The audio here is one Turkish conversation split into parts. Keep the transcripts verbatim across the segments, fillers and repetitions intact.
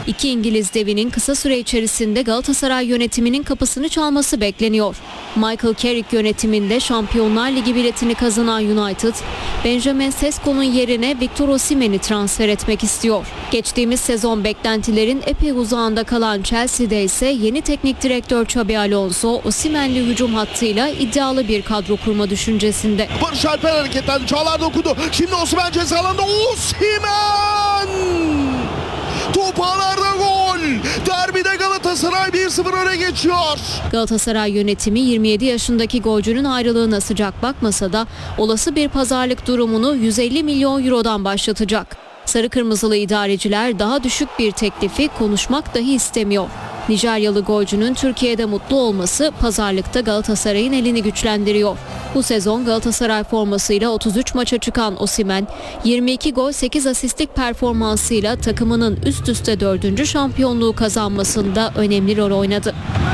İki İngiliz devinin kısa süre içerisinde Galatasaray yönetiminin kapısını çalması bekleniyor. Michael Carrick yönetiminde Şampiyonlar Ligi biletini kazanan United, Benjamin Sesko'nun yerine Victor Osimhen'i transfer etmek istiyor. Geçtiğimiz sezon beklentilerin epey uzağında kalan Chelsea'de ise yeni teknik direktör Xabi Alonso, Osimhen'li hücum hattıyla iddialı bir kadro kurma düşüncesinde. Barış Alper hareketlendi. Çağlar dokudu. Şimdi Osimhen ceza alanında. Osimhen! Top ağlarda gol. Derbide Galatasaray bir sıfır öne geçiyor. Galatasaray yönetimi yirmi yedi yaşındaki golcünün ayrılığına sıcak bakmasa da olası bir pazarlık durumunu yüz elli milyon eurodan başlatacak. Sarı kırmızılı idareciler daha düşük bir teklifi konuşmak dahi istemiyor. Nijeryalı golcünün Türkiye'de mutlu olması pazarlıkta Galatasaray'ın elini güçlendiriyor. Bu sezon Galatasaray formasıyla otuz üç maça çıkan Osimhen, yirmi iki gol sekiz asistlik performansıyla takımının üst üste dördüncü şampiyonluğu kazanmasında önemli rol oynadı.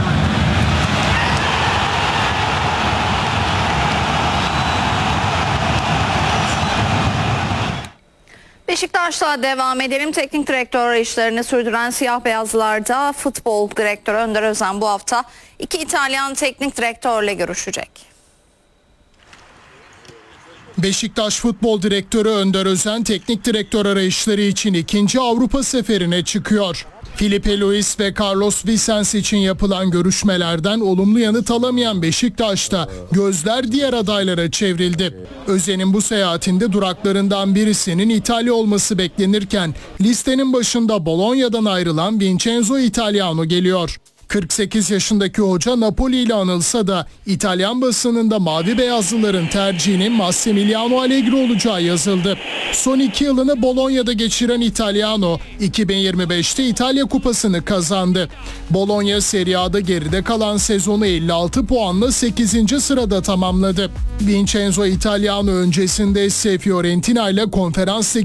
Beşiktaş'ta devam edelim. Teknik direktör arayışlarını sürdüren siyah beyazlarda futbol direktörü Önder Özen bu hafta iki İtalyan teknik direktörle görüşecek. Beşiktaş Futbol Direktörü Önder Özen teknik direktör arayışları için ikinci Avrupa seferine çıkıyor. Filipe Luis ve Carlos Vicens için yapılan görüşmelerden olumlu yanıt alamayan Beşiktaş'ta gözler diğer adaylara çevrildi. Özen'in bu seyahatinde duraklarından birisinin İtalya olması beklenirken listenin başında Bologna'dan ayrılan Vincenzo Italiano geliyor. kırk sekiz yaşındaki hoca Napoli ile anılsa da İtalyan basınında mavi beyazlıların tercihinin Massimiliano Allegri olacağı yazıldı. Son iki yılını Bologna'da geçiren Italiano iki bin yirmi beşte İtalya Kupası'nı kazandı. Bologna Serie A'da geride kalan sezonu elli altı puanla sekizinci sırada tamamladı. Vincenzo Italiano öncesinde ise Fiorentina ile Konferans Ligi